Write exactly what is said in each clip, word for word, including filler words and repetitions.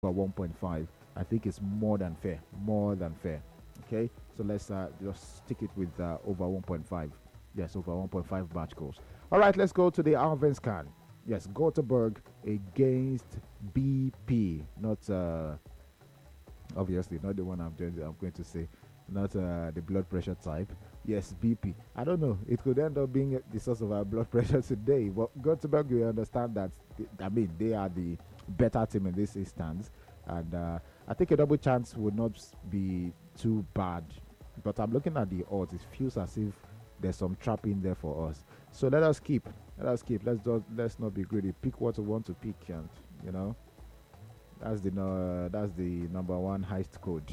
over one point five. I think it's more than fair. More than fair. Okay, so let's uh, just stick it with uh, over one point five. Yes, over one point five match goals. All right, let's go to the Alvenscan. Yes, Gothenburg against B P. Not uh, obviously not the one I'm going to, I'm going to say, not uh, the blood pressure type. Yes, B P. I don't know. It could end up being the source of our blood pressure today. But Gothenburg, we understand that. I mean, they are the better team in this instance, and uh, I think a double chance would not be too bad. But I'm looking at the odds. It feels as if there's some trap in there for us. So let us keep. Let us keep. Let's do, let's not be greedy. Pick what we want to pick, and you know that's the no, that's the number one heist code.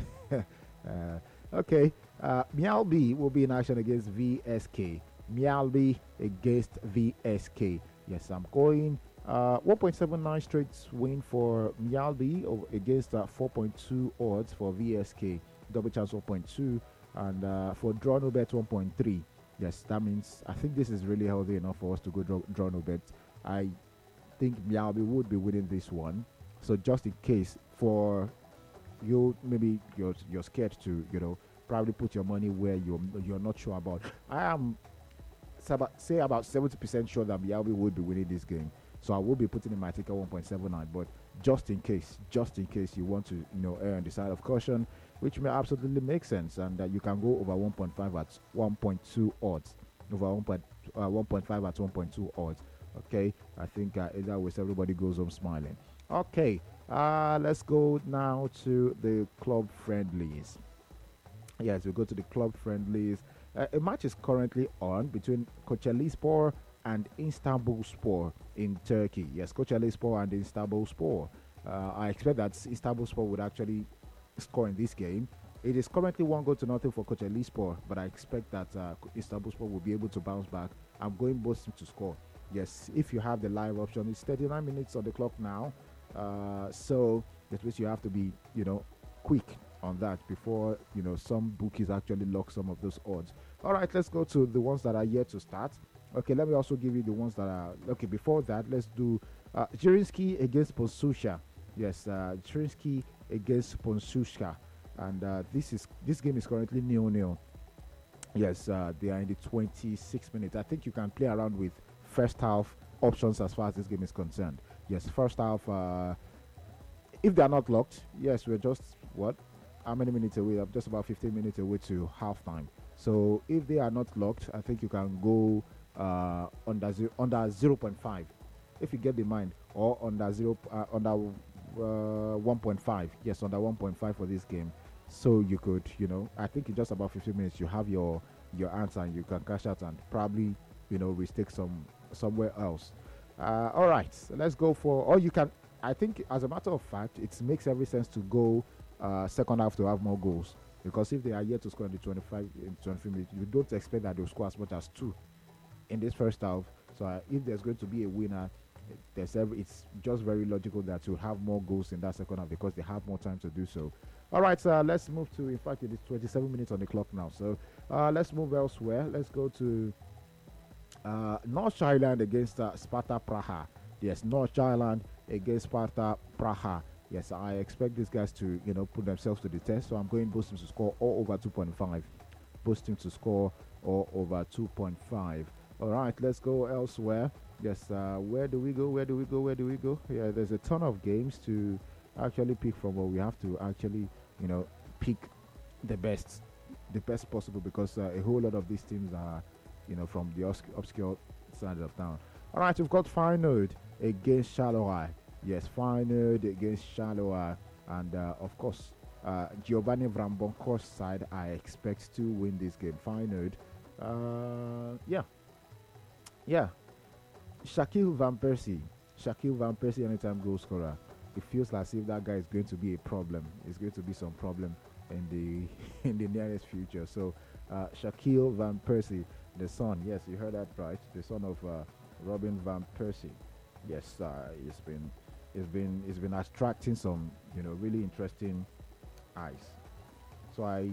uh, okay, uh, Mialbi will be in action against V S K. Mialbi against V S K. Yes, I'm going uh, one point seven nine straight win for Mialbi against uh, four point two odds for V S K. Double chance one point two, and uh, for draw no bet one point three. Yes, that means I think this is really healthy enough for us to go draw, draw no bet. I think Mialbi would be winning this one. So just in case, for you, maybe you're you're scared to, you know, probably put your money where you're you're not sure about. I am say about seventy percent sure that Mialbi would be winning this game. So I will be putting in my ticket one point seven nine. But just in case, just in case you want to, you know, err on the side of caution, which may absolutely make sense, and uh, you can go over one point five at one point two odds, over one point five at one point two odds. Okay, I think uh, either way, everybody goes home smiling. Okay, uh, let's go now to the club friendlies. Yes, we go to the club friendlies. Uh, a match is currently on between Kocaelispor and Istanbulspor in Turkey. Yes, Kocaelispor and Istanbulspor. Uh, I expect that Istanbulspor would actually score in this game. It is currently one goal to nothing for Kocaelispor, but I expect that uh, Istanbulspor will be able to bounce back. I'm going both teams to score. Yes, if you have the live option, it's thirty-nine minutes on the clock now. Uh, so that means you have to be, you know, quick on that before, you know, some bookies actually lock some of those odds. All right, let's go to the ones that are yet to start. Okay, let me also give you the ones that are okay. Before that, let's do uh, Zrinski against Ponsusha. Yes, uh, Zrinski against Ponsusha, and uh, this is this game is currently nil nil. Yes, uh, they are in the twenty-six minutes. I think you can play around with first half options as far as this game is concerned. Yes, first half. Uh, if they are not locked, yes, we're just what? How many minutes away? I'm just about fifteen minutes away to halftime. So if they are not locked, I think you can go uh, under zero, under zero point five, if you get the mind, or under zero uh, under uh, one point five. Yes, under one point five for this game. So you could, you know, I think in just about fifteen minutes you have your your answer and you can cash out and probably, you know, restake some somewhere else. Uh, all right, so let's go for, or you can, I think as a matter of fact, it makes every sense to go uh, second half to have more goals, because if they are yet to score in the twenty-five in twenty-five minutes, you don't expect that they'll score as much as two in this first half. So uh, if there's going to be a winner, there's every, it's just very logical that you'll have more goals in that second half because they have more time to do so. All right, so uh, let's move to, in fact, it is twenty-seven minutes on the clock now. So uh, let's move elsewhere. Let's go to uh, North Ireland against uh, Sparta Praha. Yes, North Ireland against Sparta Praha. Yes, I expect these guys to, you know, put themselves to the test. So I'm going both teams to score all over two point five. Both teams to score all over two point five. All right, let's go elsewhere. Yes, uh, where do we go? Where do we go? Where do we go? Yeah, there's a ton of games to actually pick from, but we have to actually, you know, pick the best, the best possible, because uh, a whole lot of these teams are, you know, from the obscure, obscure side of town. All right, we've got Feyenoord against Charleroi. Yes, Feyenoord against Charleroi, and uh, of course, uh, Giovanni Van Bronckhorst's side, I expect to win this game. Feyenoord, uh, yeah, yeah. Shaquille Van Persie, Shaquille Van Persie, anytime goal scorer. It feels like if that guy is going to be a problem. It's going to be some problem in the in the nearest future. So, uh, Shaquille Van Persie, the son. Yes, you heard that right. The son of uh, Robin Van Persie. Yes, uh, it's been it's been it's been attracting some, you know, really interesting eyes. So I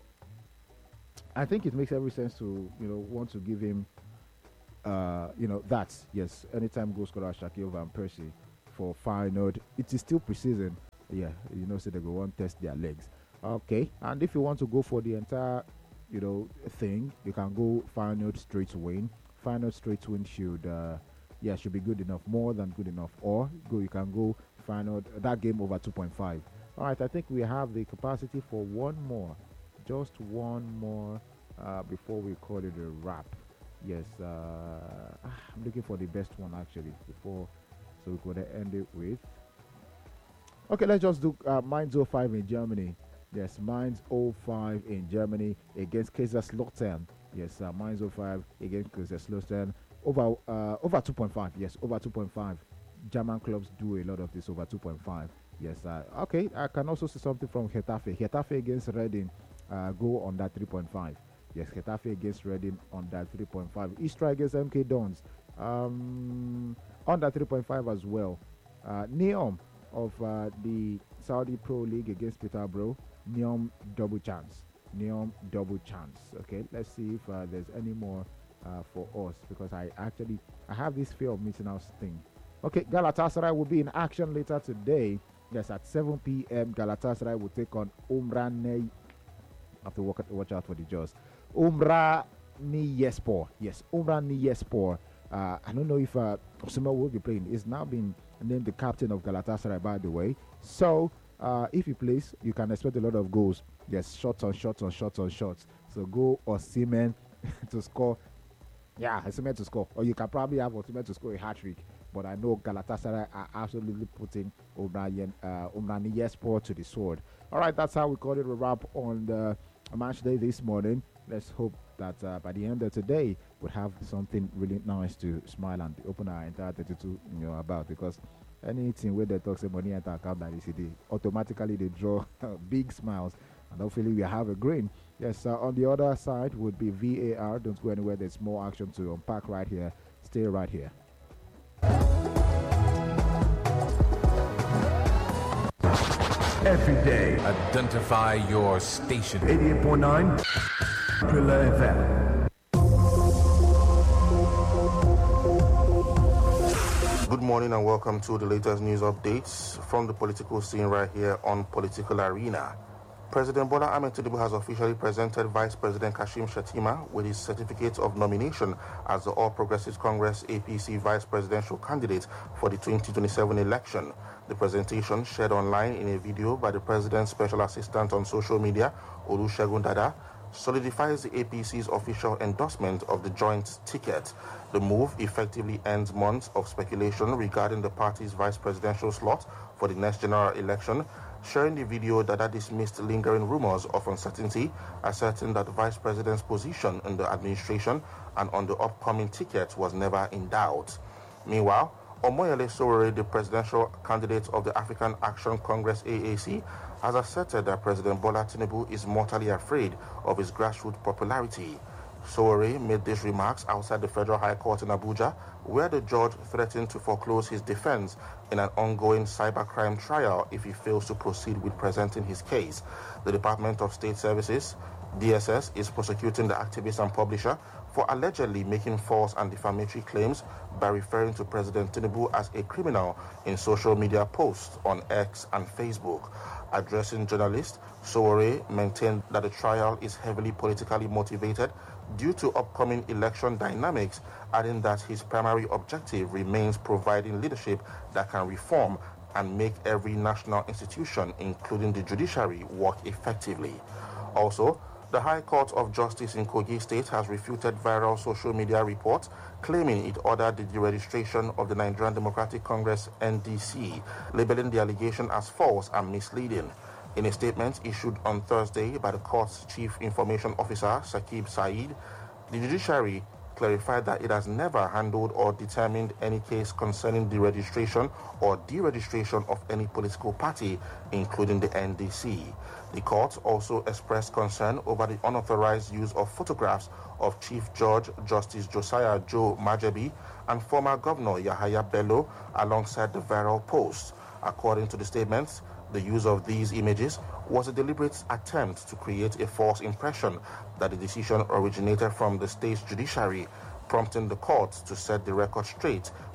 I think it makes every sense to, you know, want to give him uh, you know, that, yes, anytime goal scorer Shaquille Van Persie for Feyenoord. It is still preseason. Yeah, you know, so they go on test their legs. Okay, and if you want to go for the entire, you know, thing, you can go Feyenoord straight win. Feyenoord straight win should, uh, yeah, should be good enough, more than good enough. Or go, you can go Feyenoord that game over two point five. All right, I think we have the capacity for one more, just one more, uh, before we call it a wrap. Yes, uh, I'm looking for the best one actually before, so we could end it with. Okay, let's just do uh, Mainz oh five in Germany. Yes, Mainz oh five in Germany against Kaiserslautern. Yes, uh, Mainz oh five against Kaiserslautern. Over uh, over two point five. Yes, over two point five. German clubs do a lot of this over two point five. Yes, uh, okay. I can also see something from Getafe. Getafe against Reading. Uh, go on that three point five. Yes, Getafe against Reading on that three point five. Istra against M K Dons. Um, on that three point five as well. Uh, Neom of uh, the Saudi Pro League against Peterborough. Neom double chance. Neom double chance. Okay, let's see if uh, there's any more uh, for us, because I actually I have this fear of missing out thing. Okay, Galatasaray will be in action later today. Yes, at seven p.m. Galatasaray will take on Umrani. I have to watch, watch out for the jaws. Umraniyespor. Yes, Umraniyespor. Uh, I don't know if uh, Osimhen will be playing. He's now been named the captain of Galatasaray, by the way. So, uh, if he plays, you can expect a lot of goals. Yes, shots on shots on shots on shots. So, go Osimhen to score. Yeah, Osimhen to score. Or you can probably have Osimhen to score a hat-trick. But I know Galatasaray are absolutely putting Umraniyespor uh, to the sword. All right, that's how we call it a wrap on the match day this morning. Let's hope that uh, by the end of today, we'll have something really nice to smile and open our entire thirty-two, you know, about, because anything where they talk say money enter account that is they automatically they draw big smiles, and hopefully we have a green. Yes, uh, on the other side would be V A R. Don't go anywhere. There's more action to unpack right here. Stay right here. Every day. Identify your station. eighty-eight point nine Thriller F M. Good morning and welcome to the latest news updates from the political scene right here on Political Arena. President Bola Ahmed Tinubu has officially presented Vice President Kashim Shettima with his certificate of nomination as the All Progressives Congress A P C vice presidential candidate for the twenty twenty-seven election. The presentation, shared online in a video by the President's Special Assistant on social media, Olusegun Dada, solidifies the A P C's official endorsement of the joint ticket. The move effectively ends months of speculation regarding the party's vice presidential slot for the next general election. Sharing the video, Dada dismissed lingering rumors of uncertainty, asserting that the vice president's position in the administration and on the upcoming ticket was never in doubt. Meanwhile, Omoyele Sowore, the presidential candidate of the African Action Congress A A C, has asserted that President Bola Tinubu is mortally afraid of his grassroots popularity. Sowore made these remarks outside the Federal High Court in Abuja, where the judge threatened to foreclose his defense in an ongoing cybercrime trial if he fails to proceed with presenting his case. The Department of State Services, D S S, is prosecuting the activist and publisher for allegedly making false and defamatory claims by referring to President Tinubu as a criminal in social media posts on X and Facebook. Addressing journalists, Sowore maintained that the trial is heavily politically motivated due to upcoming election dynamics, adding that his primary objective remains providing leadership that can reform and make every national institution, including the judiciary, work effectively. Also, the High Court of Justice in Kogi State has refuted viral social media reports claiming it ordered the deregistration of the Nigerian Democratic Congress N D C, labeling the allegation as false and misleading. In a statement issued on Thursday by the court's Chief Information Officer, Sakib Said, the judiciary clarified that it has never handled or determined any case concerning the registration or deregistration of any political party, including the N D C. The court also expressed concern over the unauthorized use of photographs of Chief Judge Justice Josiah Joe Majebi and former Governor Yahaya Bello alongside the viral posts. According to the statements, the use of these images was a deliberate attempt to create a false impression that the decision originated from the state's judiciary, prompting the court to set the record straight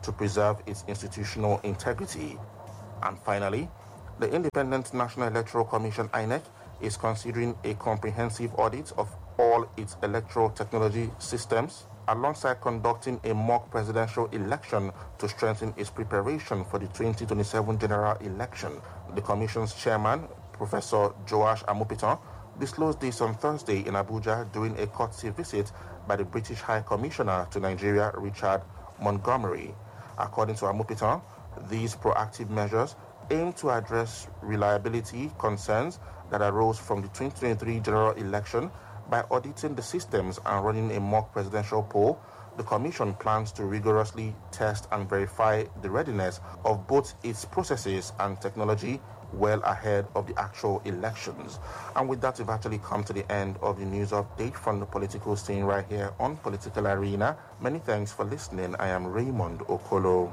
to preserve its institutional integrity. And finally, the Independent National Electoral Commission I N E C is considering a comprehensive audit of all its electoral technology systems, alongside conducting a mock presidential election to strengthen its preparation for the twenty twenty-seven general election. The Commission's chairman, Professor Joash Amopitan, disclosed this on Thursday in Abuja during a courtesy visit by the British High Commissioner to Nigeria, Richard Montgomery. According to Amopitan, these proactive measures aim to address reliability concerns that arose from the twenty twenty-three general election by auditing the systems and running a mock presidential poll. The Commission plans to rigorously test and verify the readiness of both its processes and technology well ahead of the actual elections. And with that, we've actually come to the end of the news update from the political scene right here on Political Arena. Many thanks for listening. I am Raymond Okolo.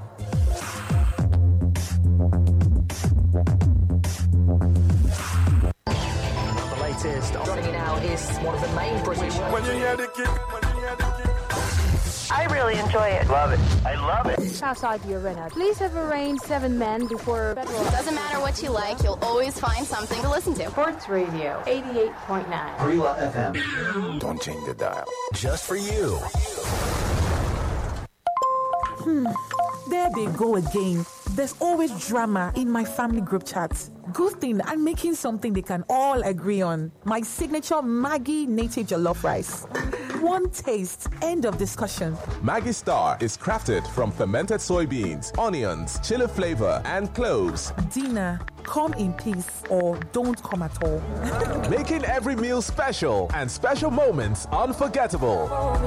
The latest. Joining me now is one of the main British... When you hear the kick, when you hear the kick. I really enjoy it. Love it. I love it. Southside Arena. Please have arranged seven men before bedroll. Doesn't matter what you like, you'll always find something to listen to. Sports Radio, eighty-eight point nine. Real F M. Don't change the dial. Just for you. Hmm. There they go again. There's always drama in my family group chats. Good thing I'm making something they can all agree on. My signature Maggi native jollof rice. One taste, end of discussion. Maggi Star is crafted from fermented soybeans, onions, chili flavor, and cloves. Dinner, come in peace or don't come at all. Making every meal special and special moments unforgettable.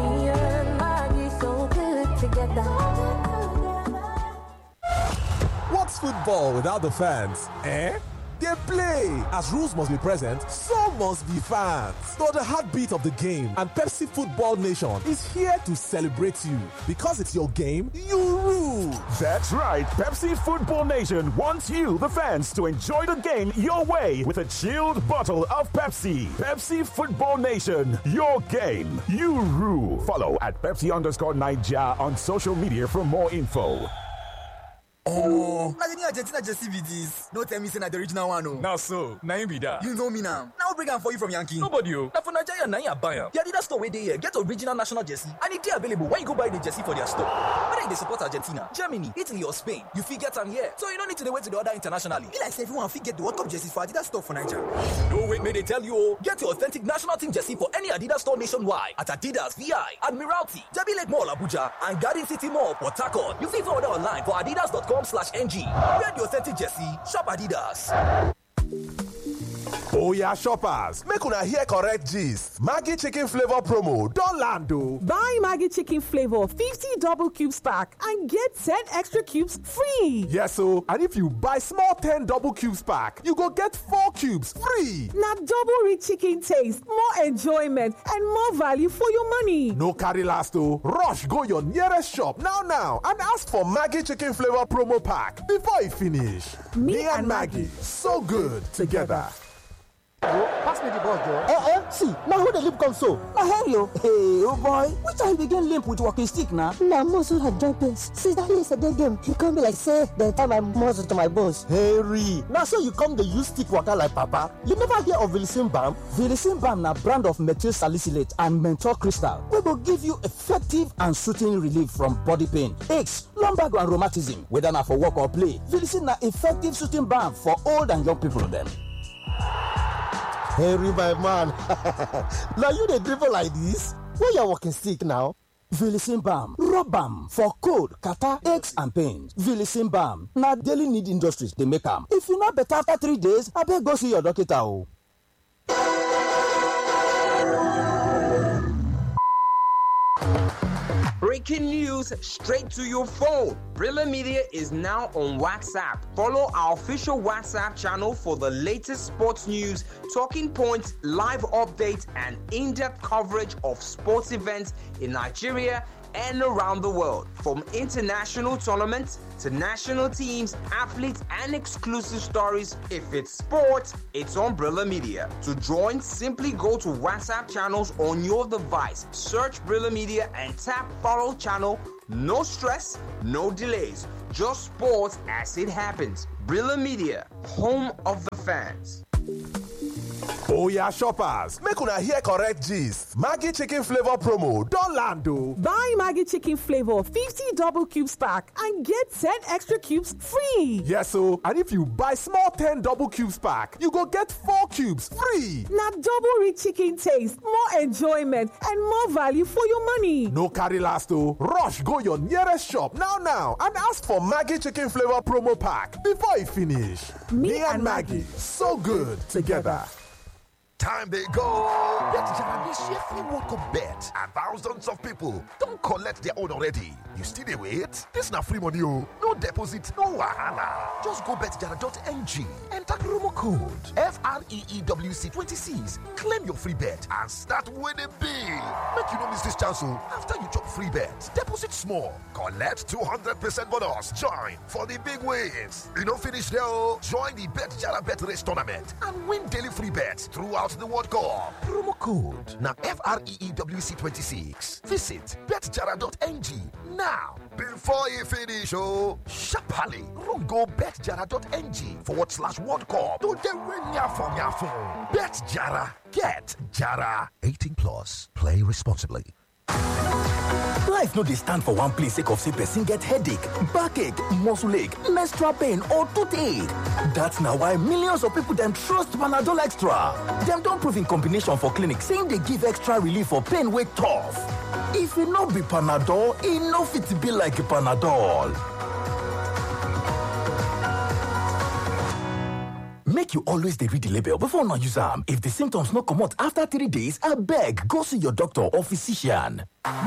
What's football without the fans, eh? They play. As rules must be present, so must be fans. So the heartbeat of the game and Pepsi Football Nation is here to celebrate you. Because it's your game, you rule. That's right. Pepsi Football Nation wants you, the fans, to enjoy the game your way with a chilled bottle of Pepsi. Pepsi Football Nation, your game, you rule. Follow at Pepsi underscore Nigeria on social media for more info. Oh, I didn't Argentina jersey be this. No tell me say na the original one, no. Now so, now you be that. You know me now. Now bring am for you from Yankee. Nobody, oh. Now for Nigeria, now you buy am. The Adidas store where they here get original national jersey, and it's available when you go buy the jersey for their store. Whether they support Argentina, Germany, Italy, or Spain, you fit get them here. So you don't need to wait to the order internationally. Be like say everyone fit get the World Cup jersey for Adidas store for Nigeria. No wait, may they tell you, oh. Get your authentic national team jersey for any Adidas store nationwide at Adidas V I, Admiralty, Jabi Lake Mall Abuja, and Garden City Mall Port Harcourt. You fit order online for adidas dot com slash N G. Get the authentic jersey, shop Adidas. Oh yeah, shoppers, make una hear correct gist. Maggi chicken flavor promo don land o. Buy Maggi chicken flavor fifty double cubes pack and get ten extra cubes free. Yes o, and if you buy small ten double cubes pack, you go get four cubes free. Na double rich chicken taste, more enjoyment, and more value for your money. No carry last o. Rush go your nearest shop now now and ask for Maggi chicken flavor promo pack before e finish. Me, Me and Maggi, so good together. Pass me the ball, Joe. Eh, eh, see, now who the lip come so? Now, hello. Hey, oh boy, which time begin limp with walking stick now? Now, muscle had joint pains. Since that yesterday game, he come be like, say, the time I muscle to my bones. Harry, now so you come the use stick waka like papa. You never hear of Vilicin Balm? Vilicin Balm na brand of methyl salicylate and menthol crystal. We will give you effective and soothing relief from body pain, aches, lumbar and rheumatism, whether na for work or play. Vilicin na effective soothing balm for old and young people them. Harry, my man. Now you the dribble like this? Where you walking stick now? Vilicin Balm, rub balm for cold, catarrh, aches and pains. Vilicin Balm, now daily need industries they make them. If you not better after three days, I better go see your doctor. Oh. Breaking news straight to your phone. Brilliant Media is now on WhatsApp. Follow our official WhatsApp channel for the latest sports news, talking points, live updates, and in-depth coverage of sports events in Nigeria and around the world. From international tournaments to national teams, athletes, and exclusive stories. If it's sports, it's on Brilla Media. To join, simply go to WhatsApp channels on your device. Search Brilla Media and tap follow channel. No stress, no delays. Just sports as it happens. Brilla Media, home of the fans. Oh yeah, shoppers, make una hear correct gist. Maggi chicken flavor promo don land o. Buy Maggi chicken flavor fifty double cubes pack and get ten extra cubes free. Yes o, and if you buy small ten double cubes pack, you go get four cubes free. Na double rich chicken taste, more enjoyment, and more value for your money. No carry last o. Rush go your nearest shop now now and ask for Maggi chicken flavor promo pack before e finish. Me, Me and Maggi, so good together. Time they go. BetJara dey share free World Cup bet and thousands of people don collect their own already. You still dey wait? This na free money o. No deposit, no wahala. Just go bet jara dot n g, enter promo code F R E E W C twenty-six, claim your free bet and start winning big. Make you no miss this chance o. After you chop free bet, deposit small, collect two hundred percent bonus. Join for the big wins. You no finish there o. Join the BetJara Bet Race Tournament and win daily free bets throughout the World Cup. Promo code now F R E E W C twenty-six. Visit bet jara dot n g now. Before you finish, oh, sharply run go bet jara dot n g forward slash World Cup. Don't they win ya from your phone? BetJara. Get Jara. eighteen plus. Play responsibly. Life no dey stand for one place sake of say person get headache, backache, muscle ache, menstrual pain or toothache. That's na why millions of people dem trust Panadol Extra. Dem don prove in combination for clinic saying dey give extra relief for pain wey tough. If e no be Panadol, e no fit be like Panadol. Make you always dey read the label before una use am. If the symptoms no comot after three days, abeg go see your doctor or physician.